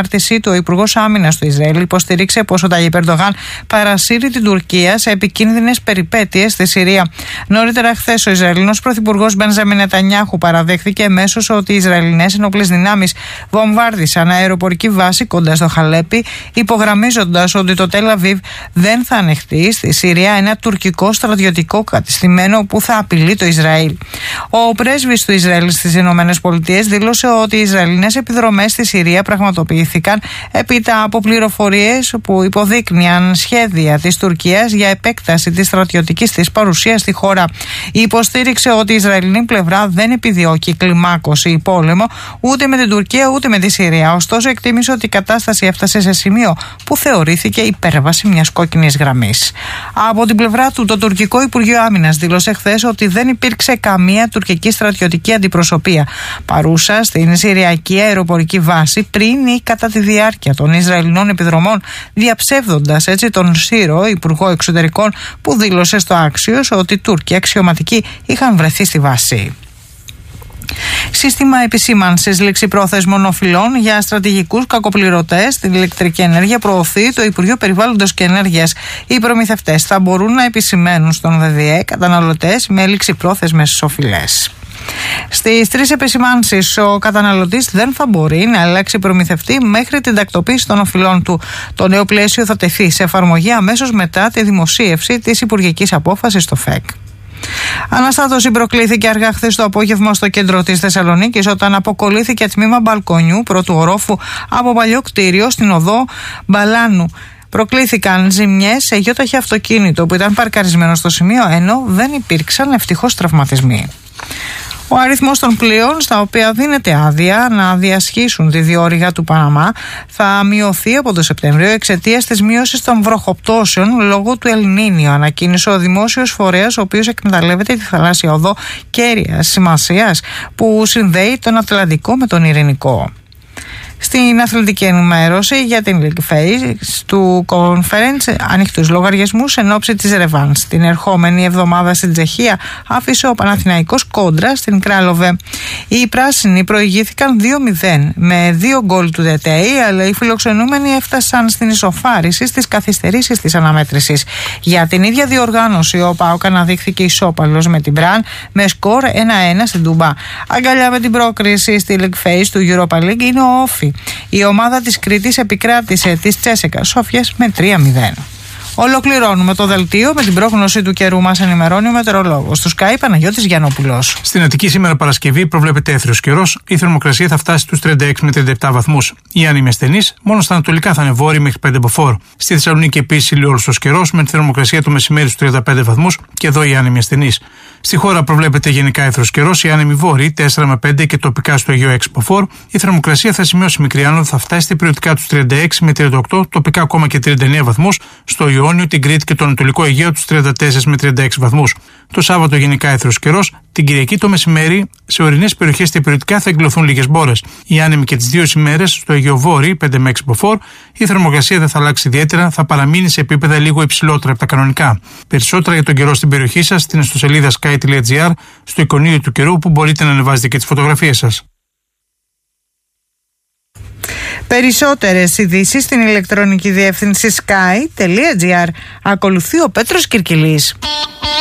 συνάρτησή του, ο Υπουργός Άμυνας του Ισραήλ υποστηρίξε πως ο Ταγιπ Ερντογάν παρασύρει την Τουρκία σε επικίνδυνες περιπέτειες στη Συρία. Νωρίτερα χθες, ο Ισραηλινός Πρωθυπουργός Μπενζαμίν Νετανιάχου παραδέχθηκε εμέσως ότι οι Ισραηλινές ενόπλες δυνάμεις βομβάρδισαν αεροπορική βάση κοντά στο Χαλέπι, υπογραμμίζοντας ότι το Τελ Αβίβ δεν θα ανεχτεί στη Συρία ένα τουρκικό στρατιωτικό κατεστημένο που θα απειλεί το Ισραήλ. Ο πρέσβης του Ισραήλ στις ΗΠΑ δήλωσε ότι οι Ισραηλινές επιδρομές στη Συρία πραγματοποιήθηκαν έπειτα από πληροφορίες που υποδείκνυαν σχέδια της Τουρκίας για επέκταση της στρατιωτικής της παρουσίας στη χώρα. Υποστήριξε ότι η Ισραηλινή πλευρά δεν επιδιώκει κλιμάκωση ή πόλεμο ούτε με την Τουρκία ούτε με τη Συρία. Ωστόσο, εκτίμησε ότι η κατάσταση έφτασε σε σημείο που θεωρήθηκε υπέρβαση μιας κόκκινης γραμμής. Από την πλευρά του, το τουρκικό Υπουργείο Άμυνας δήλωσε χθες ότι δεν υπήρξε καμία τουρκική στρατιωτική αντιπροσωπεία παρούσα στην Συριακή αεροπορική βάση πριν ή κατά τη διάρκεια των Ισραηλινών επιδρομών, διαψεύδοντας έτσι τον Σύρο Υπουργό Εξωτερικών που δήλωσε στο Άξιος ότι οι Τούρκοι αξιωματικοί είχαν βρεθεί στη βάση. Σύστημα επισήμανσης ληξιπρόθεσμων οφειλών για στρατηγικούς κακοπληρωτές στην ηλεκτρική ενέργεια προωθεί το Υπουργείο Περιβάλλοντος και Ενέργειας. Οι προμηθευτές θα μπορούν να επισημαίνουν στον ΔΔΕ καταναλωτές με ληξιπρόθεσμες οφειλές. Στις 3 επισημάνσεις, ο καταναλωτής δεν θα μπορεί να αλλάξει προμηθευτή μέχρι την τακτοποίηση των οφειλών του. Το νέο πλαίσιο θα τεθεί σε εφαρμογή αμέσως μετά τη δημοσίευση της υπουργικής απόφασης στο ΦΕΚ. Αναστάτωση προκλήθηκε αργά χθες το απόγευμα στο κέντρο της Θεσσαλονίκης όταν αποκολλήθηκε τμήμα μπαλκονιού πρώτου ορόφου από παλιό κτίριο στην οδό Μπαλάνου. Προκλήθηκαν ζημιές σε γιόταχη αυτοκίνητο που ήταν παρκαρισμένο στο σημείο, ενώ δεν υπήρξαν ευτυχώς τραυματισμοί. Ο αριθμός των πλοίων στα οποία δίνεται άδεια να διασχίσουν τη διόρυγα του Παναμά θα μειωθεί από το Σεπτέμβριο εξαιτίας της μείωσης των βροχοπτώσεων λόγω του Ελνίνιο, ανακοίνωσε ο δημόσιος φορέας, ο οποίος εκμεταλλεύεται τη θαλάσσια οδό κέρειας σημασίας που συνδέει τον Ατλαντικό με τον Ειρηνικό. Στην αθλητική ενημέρωση για την League Phase του Conference, ανοιχτούς λογαριασμούς εν ώψη της Ρεβάνς. Την ερχόμενη εβδομάδα στην Τσεχία άφησε ο Παναθηναϊκός κόντρα στην Κράλοβε. Οι πράσινοι προηγήθηκαν 2-0 με 2 γκολ του ΔΤΕΙ, αλλά οι φιλοξενούμενοι έφτασαν στην ισοφάριση στις καθυστερήσεις της αναμέτρησης. Για την ίδια διοργάνωση, ο ΠΑΟΚ αναδείχθηκε ισόπαλος με την Μπραν με σκορ 1-1 στην Τούμπα. Αγκαλιά με την πρόκριση στη League Phase του Europa League είναι ο Όφι. Η ομάδα της Κρήτης επικράτησε της Τσέσεκα Σόφιας με 3-0. Ολοκληρώνουμε το δελτίο με την πρόγνωση του καιρού. Μας ενημερώνει ο μετεωρολόγος του Sky Παναγιώτης Γιαννόπουλος. Στην Αττική σήμερα Παρασκευή προβλέπεται έθριος καιρός. Η θερμοκρασία θα φτάσει στους 36 με 37 βαθμούς. Οι άνεμοι ασθενείς μόνο στα ανατολικά θα είναι βόρειοι μέχρι 5 μποφόρ. Στη Θεσσαλονίκη επίσης ηλιόλουστος καιρός με τη θερμοκρασία του μεσημέρι στους 35 βαθμούς και εδώ οι άνεμοι ασθενείς. Στη χώρα προβλέπεται γενικά έθρος καιρός, οι άνεμοι βόρειοι 4 με 5 και τοπικά στο Αιγαίο 6 μποφόρ. Η θερμοκρασία θα σημειώσει μικρή άνοδο, θα φτάσει περιοδικά τους 36 με 38, τοπικά ακόμα και 39 βαθμούς. Στο Ιόνιο, την Κρήτη και το Ανατολικό Αιγαίο τους 34 με 36 βαθμούς. Το Σάββατο γενικά έθρος καιρός, την Κυριακή το μεσημέρι σε ορεινές περιοχές και περιοδικά θα εκδηλωθούν λίγες μπόρες. Οι άνεμοι και τις δύο ημέρες στο Αιγαίο Βόρειο 5 με 6 μποφόρ. Η θερμοκρασία δεν θα αλλάξει ιδιαίτερα, θα παραμείνει σε επίπεδα λίγο υψηλότερα από τα κανονικά. Περισσότερα για τον καιρό στην περιοχή σας στην ιστοσελίδα sky.gr, στο εικονίδιο του καιρού που μπορείτε να ανεβάζετε και τις φωτογραφίες σας. Περισσότερες ειδήσεις στην ηλεκτρονική διεύθυνση sky.gr. Ακολουθεί ο Πέτρος Κυρκυλής.